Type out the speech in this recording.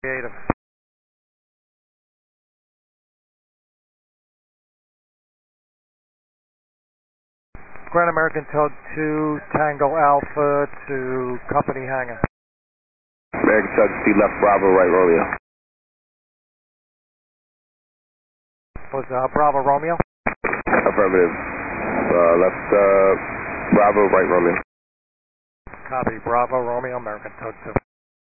Creative. Grand American Tug 2, Tango Alpha to Company Hangar. American Tug C left Bravo, right Romeo. Was Bravo Romeo? Affirmative. Left Bravo, right Romeo. Copy. Bravo Romeo, American Tug 2.